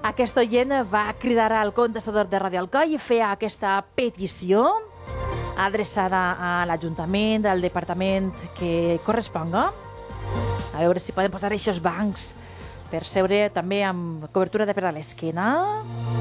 Aquest oient va cridar al contestador de Ràdio Alcoi i fer aquesta petició adreçada a l'Ajuntament, al departament que corresponga, a veure si poden posar aquests bancs per seure també amb cobertura de per a l'esquena.